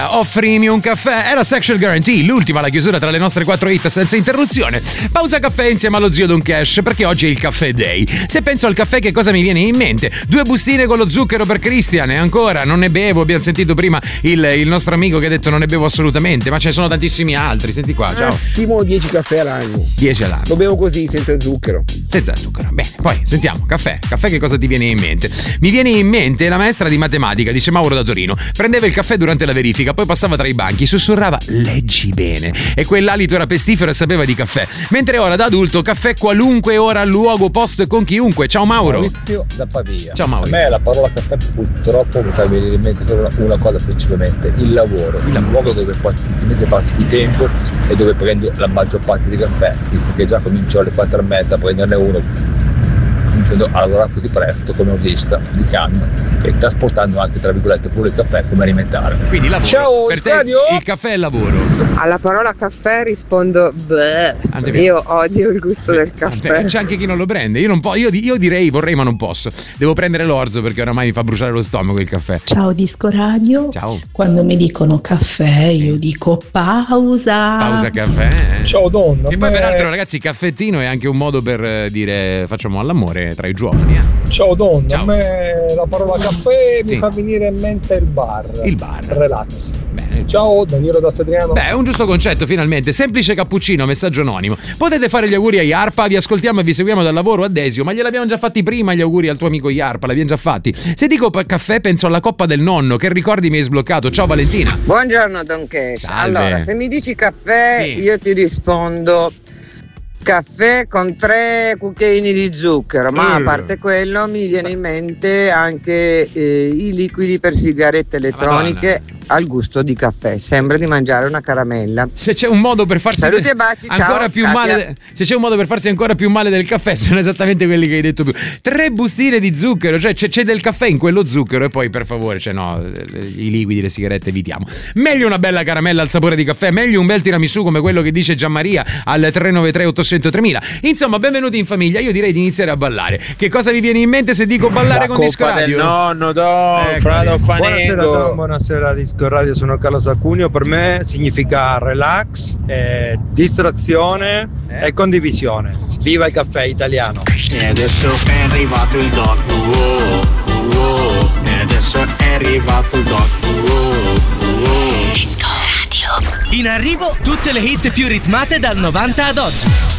Offrimi un caffè. Era Sexual Guarantee, l'ultima alla chiusura tra le nostre 4 hit senza interruzione. Pausa caffè insieme allo zio Don Cash, perché oggi è il caffè day. Se penso al caffè, che cosa mi viene in mente? 2 bustine con lo zucchero per Christian. E ancora non ne bevo. Abbiamo sentito prima il nostro amico che ha detto non ne bevo assolutamente, ma ce ne sono tantissimi altri. Senti qua, ciao. Massimo 10 caffè all'anno. 10 all'anno. Lo bevo così, senza zucchero. Senza zucchero. Bene, poi sentiamo. Caffè, che cosa ti viene in mente? Mi viene in mente la maestra di matematica, dice Mauro da Torino. Prendeva il caffè durante la verifica, poi passava tra i banchi, sussurrava leggi bene, e quell'alito era pestifero e sapeva di caffè. Mentre ora da adulto, caffè qualunque ora, luogo, posto e con chiunque. Ciao Mauro. Maurizio da Pavia. Ciao Mauro. A me la parola caffè purtroppo mi fa venire in mente solo una cosa, principalmente il lavoro. Il luogo dove passi di tempo e dove prendi la maggior parte di caffè, visto che già comincio alle 4:30 a prenderne uno, cominciando a lavorare così presto come ordista di camion e trasportando anche, tra virgolette, pure il caffè come alimentare. Quindi lavoro. Ciao, per te il caffè è lavoro. Alla parola caffè rispondo io odio il gusto del caffè. C'è anche chi non lo prende. Io direi vorrei, ma non posso. Devo prendere l'orzo perché oramai mi fa bruciare lo stomaco il caffè. Ciao Disco Radio. Ciao. Quando mi dicono caffè io dico pausa. Pausa caffè. Ciò donna. E poi peraltro, ragazzi, caffettino è anche un modo per dire facciamo all'amore tra i giovani. Ciao donna. Ciao. A me la parola caffè mi fa venire in mente il bar. Il bar. Relax. Bene. Ciao Danilo da Sedriano. Beh, è un giusto concetto, finalmente. Semplice cappuccino, messaggio anonimo. Potete fare gli auguri a Iarpa, vi ascoltiamo e vi seguiamo dal lavoro a Desio, ma gliel'abbiamo già fatti prima gli auguri al tuo amico Iarpa, l'abbiamo già fatti. Se dico caffè penso alla coppa del nonno, che ricordi mi hai sbloccato. Ciao Valentina. Buongiorno Don Cash. Salve. Allora, se mi dici caffè, Sì. io ti rispondo caffè con 3 cucchiaini di zucchero, ma a parte quello mi viene in mente anche i liquidi per sigarette elettroniche al gusto di caffè. Sembra di mangiare una caramella. Se c'è un modo per farsi Saluti e baci, ancora ciao, più Katia. male, se c'è un modo per farsi ancora più male del caffè, sono esattamente quelli che hai detto tu. 3 bustine di zucchero, cioè c'è del caffè in quello zucchero, e poi per favore, cioè no, i liquidi, le sigarette evitiamo. Meglio una bella caramella al sapore di caffè, meglio un bel tiramisù come quello che dice Gianmaria al 393 800 3000. Insomma, benvenuti in famiglia. Io direi di iniziare a ballare. Che cosa vi viene in mente se dico ballare con Disco Radio? Del nonno, Frado Fanengo. Buonasera Disco Radio, sono Carlo Sacunio. Per me significa relax, distrazione e condivisione. Viva il caffè italiano. E adesso è arrivato il doc. E adesso è arrivato il doc. Disco Radio. In arrivo tutte le hit più ritmate dal 90 ad oggi.